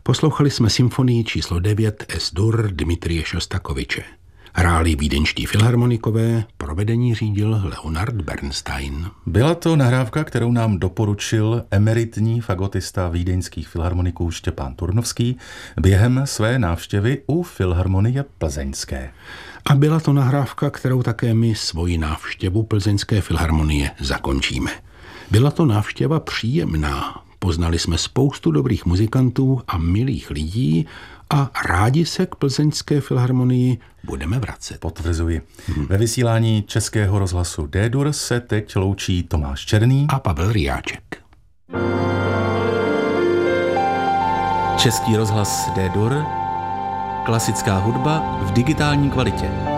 Poslouchali jsme symfonii číslo 9 Es-Dur Dmitrije Šostakoviče. Hráli vídeňští filharmonikové, provedení řídil Leonard Bernstein. Byla to nahrávka, kterou nám doporučil emeritní fagotista vídeňských filharmoniků Štěpán Turnovský během své návštěvy u Filharmonie plzeňské. A byla to nahrávka, kterou také my svoji návštěvu Plzeňské filharmonie zakončíme. Byla to návštěva příjemná. Poznali jsme spoustu dobrých muzikantů a milých lidí a rádi se k Plzeňské filharmonii budeme vracet. Potvrzuji. Ve vysílání Českého rozhlasu D-dur se teď loučí Tomáš Černý a Pavel Riáček. Český rozhlas D-dur, klasická hudba v digitální kvalitě.